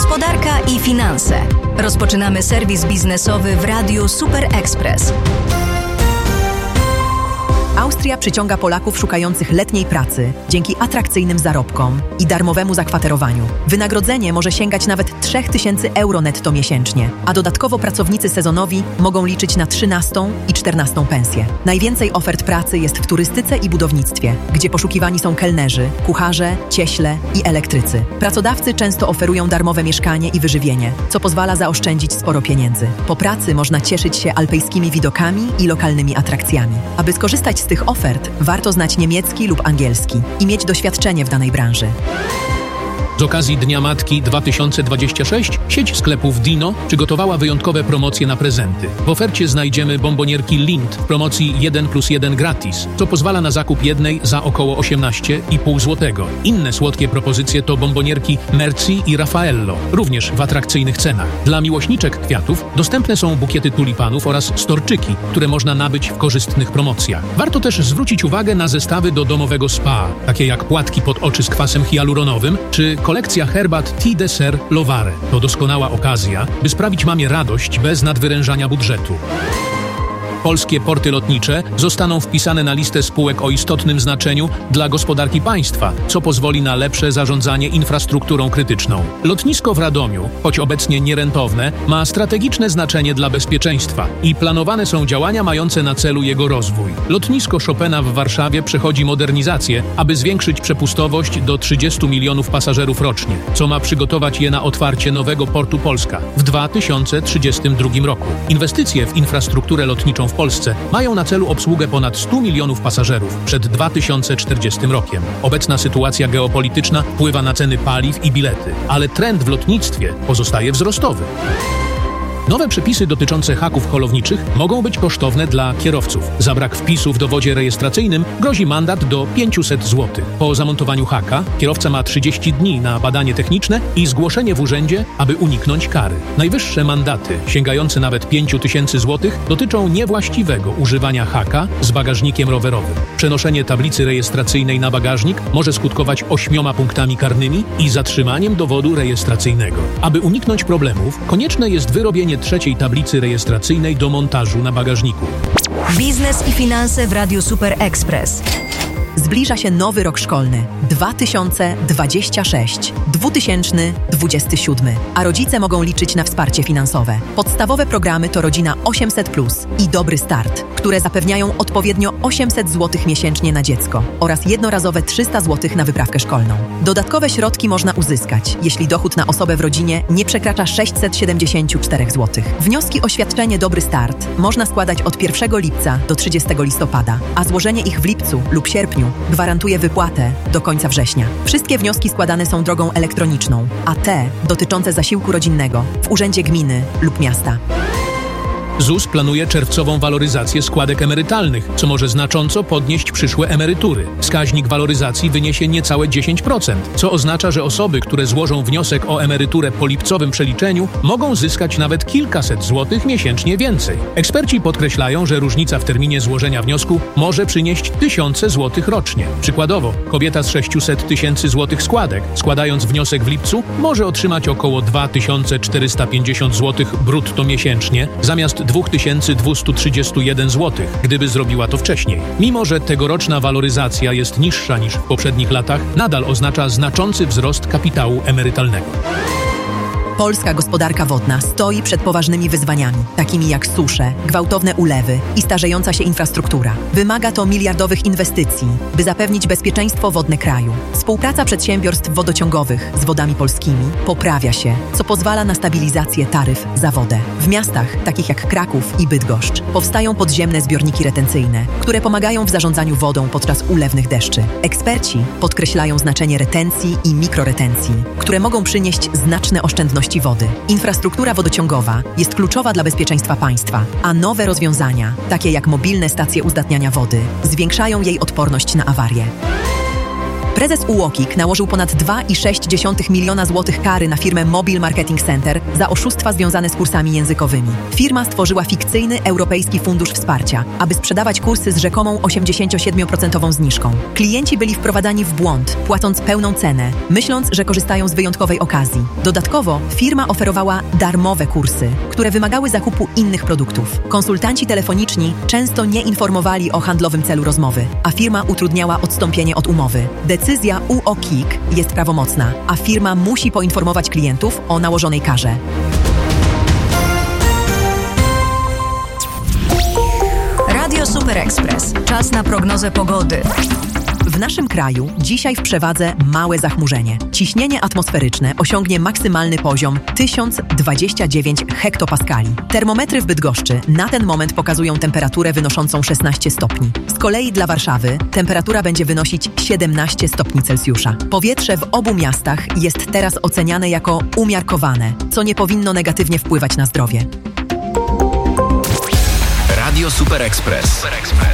Gospodarka i finanse. Rozpoczynamy serwis biznesowy w Radiu Super Express. Austria przyciąga Polaków szukających letniej pracy dzięki atrakcyjnym zarobkom i darmowemu zakwaterowaniu. Wynagrodzenie może sięgać nawet 3000 euro netto miesięcznie, a dodatkowo pracownicy sezonowi mogą liczyć na 13. i 14. pensję. Najwięcej ofert pracy jest w turystyce i budownictwie, gdzie poszukiwani są kelnerzy, kucharze, cieśle i elektrycy. Pracodawcy często oferują darmowe mieszkanie i wyżywienie, co pozwala zaoszczędzić sporo pieniędzy. Po pracy można cieszyć się alpejskimi widokami i lokalnymi atrakcjami. Aby skorzystać z tych ofert warto znać niemiecki lub angielski i mieć doświadczenie w danej branży. Z okazji Dnia Matki 2026 sieć sklepów Dino przygotowała wyjątkowe promocje na prezenty. W ofercie znajdziemy bombonierki Lindt w promocji 1+1 gratis, co pozwala na zakup jednej za około 18,5 zł. Inne słodkie propozycje to bombonierki Merci i Raffaello, również w atrakcyjnych cenach. Dla miłośniczek kwiatów dostępne są bukiety tulipanów oraz storczyki, które można nabyć w korzystnych promocjach. Warto też zwrócić uwagę na zestawy do domowego spa, takie jak płatki pod oczy z kwasem hialuronowym czy kolekcja herbat Tea Dessert Lovare. To doskonała okazja, by sprawić mamie radość bez nadwyrężania budżetu. Polskie porty lotnicze zostaną wpisane na listę spółek o istotnym znaczeniu dla gospodarki państwa, co pozwoli na lepsze zarządzanie infrastrukturą krytyczną. Lotnisko w Radomiu, choć obecnie nierentowne, ma strategiczne znaczenie dla bezpieczeństwa i planowane są działania mające na celu jego rozwój. Lotnisko Chopina w Warszawie przechodzi modernizację, aby zwiększyć przepustowość do 30 milionów pasażerów rocznie, co ma przygotować je na otwarcie nowego portu Polska w 2032 roku. Inwestycje w infrastrukturę lotniczą w Polsce mają na celu obsługę ponad 100 milionów pasażerów przed 2040 rokiem. Obecna sytuacja geopolityczna wpływa na ceny paliw i bilety, ale trend w lotnictwie pozostaje wzrostowy. Nowe przepisy dotyczące haków holowniczych mogą być kosztowne dla kierowców. Za brak wpisu w dowodzie rejestracyjnym grozi mandat do 500 zł. Po zamontowaniu haka kierowca ma 30 dni na badanie techniczne i zgłoszenie w urzędzie, aby uniknąć kary. Najwyższe mandaty, sięgające nawet 5000 zł, dotyczą niewłaściwego używania haka z bagażnikiem rowerowym. Przenoszenie tablicy rejestracyjnej na bagażnik może skutkować 8 punktami karnymi i zatrzymaniem dowodu rejestracyjnego. Aby uniknąć problemów, konieczne jest wyrobienie trzeciej tablicy rejestracyjnej do montażu na bagażniku. Biznes i finanse w Radiu Super Express. Zbliża się nowy rok szkolny 2026-2027, a rodzice mogą liczyć na wsparcie finansowe. Podstawowe programy to Rodzina 800+ i Dobry Start, które zapewniają odpowiednio 800 zł miesięcznie na dziecko oraz jednorazowe 300 zł na wyprawkę szkolną. Dodatkowe środki można uzyskać, jeśli dochód na osobę w rodzinie nie przekracza 674 zł. Wnioski o świadczenie Dobry Start można składać od 1 lipca do 30 listopada, a złożenie ich w lipcu lub sierpniu gwarantuje wypłatę do końca września. Wszystkie wnioski składane są drogą elektroniczną, a te dotyczące zasiłku rodzinnego w urzędzie gminy lub miasta. ZUS planuje czerwcową waloryzację składek emerytalnych, co może znacząco podnieść przyszłe emerytury. Wskaźnik waloryzacji wyniesie niecałe 10%, co oznacza, że osoby, które złożą wniosek o emeryturę po lipcowym przeliczeniu, mogą zyskać nawet kilkaset złotych miesięcznie więcej. Eksperci podkreślają, że różnica w terminie złożenia wniosku może przynieść tysiące złotych rocznie. Przykładowo, kobieta z 600 tysięcy złotych składek, składając wniosek w lipcu, może otrzymać około 2450 złotych brutto miesięcznie, zamiast 2231 zł, gdyby zrobiła to wcześniej. Mimo że tegoroczna waloryzacja jest niższa niż w poprzednich latach, nadal oznacza znaczący wzrost kapitału emerytalnego. Polska gospodarka wodna stoi przed poważnymi wyzwaniami, takimi jak susze, gwałtowne ulewy i starzejąca się infrastruktura. Wymaga to miliardowych inwestycji, by zapewnić bezpieczeństwo wodne kraju. Współpraca przedsiębiorstw wodociągowych z Wodami Polskimi poprawia się, co pozwala na stabilizację taryf za wodę. W miastach, takich jak Kraków i Bydgoszcz, powstają podziemne zbiorniki retencyjne, które pomagają w zarządzaniu wodą podczas ulewnych deszczy. Eksperci podkreślają znaczenie retencji i mikroretencji, które mogą przynieść znaczne oszczędności wody. Infrastruktura wodociągowa jest kluczowa dla bezpieczeństwa państwa, a nowe rozwiązania, takie jak mobilne stacje uzdatniania wody, zwiększają jej odporność na awarie. Prezes UOKiK nałożył ponad 2,6 miliona złotych kary na firmę Mobile Marketing Center za oszustwa związane z kursami językowymi. Firma stworzyła fikcyjny Europejski Fundusz Wsparcia, aby sprzedawać kursy z rzekomą 87% zniżką. Klienci byli wprowadzani w błąd, płacąc pełną cenę, myśląc, że korzystają z wyjątkowej okazji. Dodatkowo firma oferowała darmowe kursy, które wymagały zakupu innych produktów. Konsultanci telefoniczni często nie informowali o handlowym celu rozmowy, a firma utrudniała odstąpienie od umowy. Decyzja UOKiK jest prawomocna, a firma musi poinformować klientów o nałożonej karze. Radio Super Express. Czas na prognozę pogody. W naszym kraju dzisiaj w przewadze małe zachmurzenie. Ciśnienie atmosferyczne osiągnie maksymalny poziom 1029 hektopaskali. Termometry w Bydgoszczy na ten moment pokazują temperaturę wynoszącą 16 stopni. Z kolei dla Warszawy temperatura będzie wynosić 17 stopni Celsjusza. Powietrze w obu miastach jest teraz oceniane jako umiarkowane, co nie powinno negatywnie wpływać na zdrowie. Radio Super Express.